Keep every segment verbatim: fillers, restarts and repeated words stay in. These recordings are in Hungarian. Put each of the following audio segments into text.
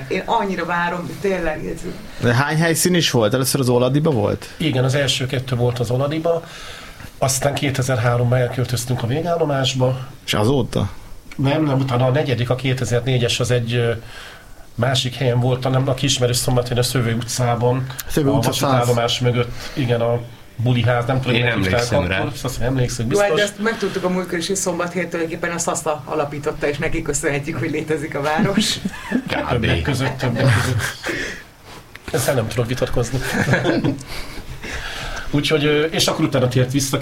tényleg. Én annyira várom, tényleg. De hány helyszín is volt? Először az Oladiba volt? Igen, az első kettő volt az Oladiba, aztán kétezer-háromban elköltöztünk a végállomásba. És azóta? Nem, nem, utána a negyedik, a kétezer-négyes az egy másik helyen volt, nem a Kismerős Szombathely, a Szövő utcában, Szövő a vasútállomás mögött, igen, a buliház, nem tudom, én emlékszem rá. Azt emlékszem, biztos. Jó, de ezt megtudtuk a múltkor is, hogy Szombathely tulajdonképpen a Szasza alapította, és neki köszönhetjük, hogy létezik a város. Többek között, többek között. Ezzel nem tudok vitatkozni. Úgyhogy, és akkor utána tért vissza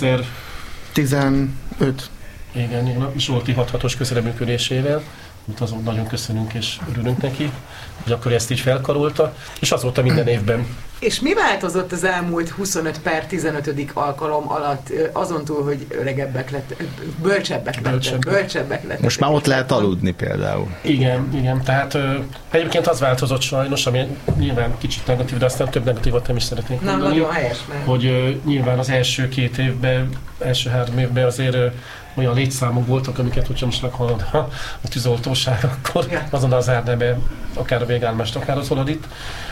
kétezer-tizenöt. Igen, Zsolti hathatos közreműködésével. Azon nagyon köszönünk és örülünk neki, hogy akkor ezt így felkarolta, és azóta minden évben. És mi változott az elmúlt huszonöt per tizenötödik alkalom alatt, azon túl, hogy öregebbek lett, bölcsebbek lettek, bölcsebbek lettek. Most már ott lehet aludni például. Igen, igen, tehát ö, egyébként az változott sajnos, ami nyilván kicsit negatív, de aztán több negatívat nem is szeretnénk nem, mondani. nagyon helyes, mert... Hogy ö, nyilván az első két évben, első három évben azért ö, olyan létszámok voltak, amiket, hogyha most meghallod a tűzoltóság, akkor ja. azonnal zárná be akár a végállomást, akár az Oladit.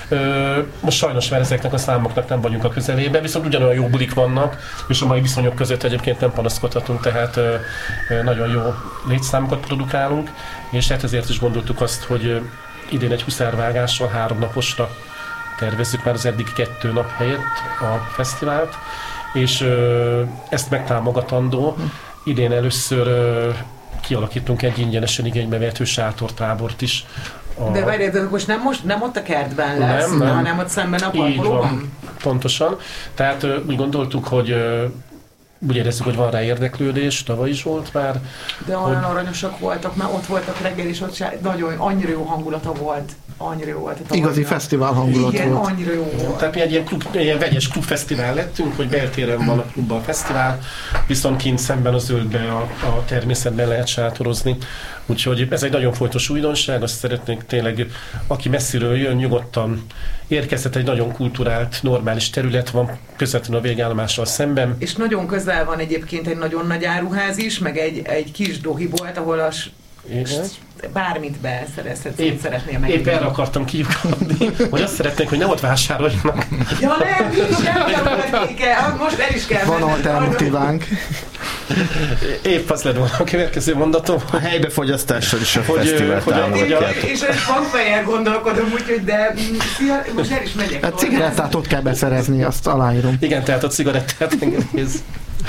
Most sajnos már ezeknek a számoknak nem vagyunk a közelébe, viszont ugyanolyan jó bulik vannak, és a mai viszonyok között egyébként nem panaszkodhatunk, tehát nagyon jó létszámokat produkálunk, és hát ezért is gondoltuk azt, hogy idén egy huszárvágással három naposra tervezzük már az eddig kettő nap helyett a fesztivált, és ezt megtámogatandó idén először kialakítunk egy ingyenesen igénybe vehető sátortábort is. A... De várj, de most nem, most nem ott a kertben lesz, nem, nem. hanem ott szemben a parkolóban? Pontosan. Tehát úgy gondoltuk, hogy úgy érezzük, hogy van rá érdeklődés, tavaly is volt már. De olyan hogy... aranyosak voltak, már ott voltak reggel, és ott nagyon annyira jó hangulata volt. Annyira jó volt. Igazi fesztivál hangulat igen, volt. annyira jó volt. Tehát mi egy ilyen, klub, egy ilyen vegyes klubfesztivál lettünk, hogy beltéren van a klubban a fesztivál, viszont kint szemben a zöldben, a, a természetben lehet sátorozni. Úgyhogy ez egy nagyon fontos újdonság, azt szeretnénk tényleg, aki messziről jön, nyugodtan érkezhet, egy nagyon kulturált, normális terület van közvetlenül a végállomással szemben. És nagyon közel van egyébként egy nagyon nagy áruház is, meg egy, egy kis dohibolt, ahol a igen. bármit beszerezhetsz, épp, szeretnél meg. Épp erre akartam kiukadni, hogy azt szeretnénk, hogy nem ott vásároljanak. Ja nem, nincs, nem, most el is kell. Van alternatívánk. Épp az lett volna a következő mondatom. A helybefogyasztással is a fesztivált támogatjátok. És egy bankfejjel gondolkodom, úgyhogy de szia, most el is megyek. A cigarettát ott kell beszerezni, azt aláírom. Igen, tehát a cigarettát engedélyez.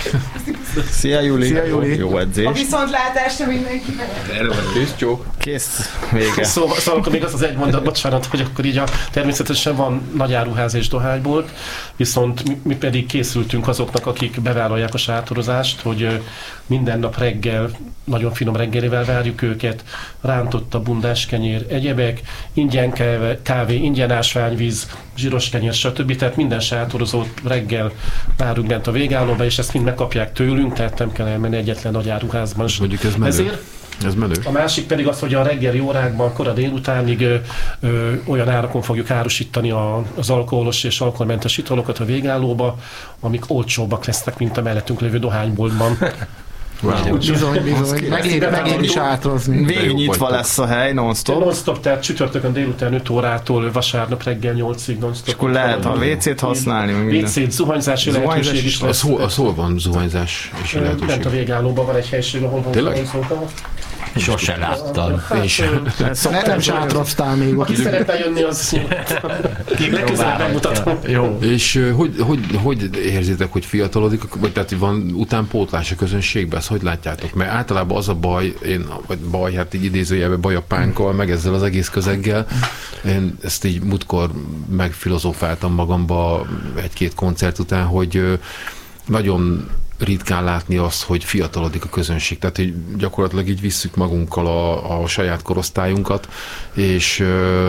Szia Júli! Szia Júli! Jó edzés! A viszontlátásra mindenkinek! Erre van tűzcsók. Kész, vége. Szóval, szóval akkor még az az egy mondat, bocsánat, hogy akkor így a, természetesen van nagy áruház és dohánybolt, viszont mi, mi pedig készültünk azoknak, akik bevállalják a sátorozást, hogy minden nap reggel, nagyon finom reggelivel várjuk őket, rántott a bundás kenyér, egyebek, ingyen kávé, kávé ingyen ásványvíz, zsíros kenyér, stb. Tehát minden sátorozót reggel várunk bent a végállóba, és ezt mind megkapják tőlünk, tehát nem kell elmenni egyetlen nagy áruházban. Mondjuk ez menő. Ezért ez menő. A másik pedig az, hogy a reggeli órákban, kora délutánig ö, ö, olyan árakon fogjuk árusítani a, az alkoholos és alkoholmentes italokat a végállóba, amik olcsóbbak lesznek, mint a mellettünk lévő dohányboltban. Wow. Bizony, bizony. Megér, megér is átrozni. Végig nyitva lesz a hely, non-stop. Non-stop, tehát csütörtökön délután öt órától vasárnap reggel nyolcig non-stop. És akkor lehet a vé cét használni. vé cét, zuhanyzási lehetőség is lesz. Az hol van zuhanyzás és lehetőség? Bent a végállóban van egy helység, ahol van zuhanyzókat. Sosem láttam. Ne, nem sátroztál még. Aki szeretne jönni, az legközelebb megmutatom. Jó. És hogy, hogy, hogy érzitek, hogy fiatalodik, vagy tehát van utánpótlás a közönségben? Ezt hogy látjátok? Mert általában az a baj, én, vagy baj, hát így idézőjelben baj a pánkkal, meg ezzel az egész közeggel. Én ezt így múltkor megfilozofáltam magamba egy-két koncert után, hogy nagyon ritkán látni azt, hogy fiatalodik a közönség. Tehát, hogy gyakorlatilag így visszük magunkkal a, a saját korosztályunkat, és,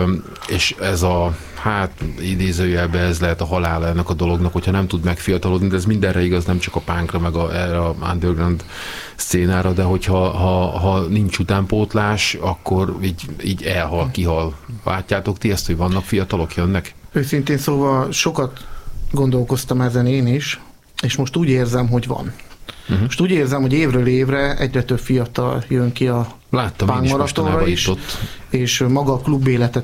és ez a, hát idézőjelben ez lehet a halál ennek a dolognak, hogyha nem tud megfiatalodni, de ez mindenre igaz, nem csak a punkra, meg a, erre a underground szcénára, de hogyha ha, ha nincs utánpótlás, akkor így, így elhal, kihal. Látjátok ti ezt, hogy vannak fiatalok, jönnek? Őszintén szóval sokat gondolkoztam ezen én is, és most úgy érzem, hogy van. Uh-huh. Most úgy érzem, hogy évről évre egyre több fiatal jön ki a Láttam én is mostanában is, itt ott. És maga a klubéletet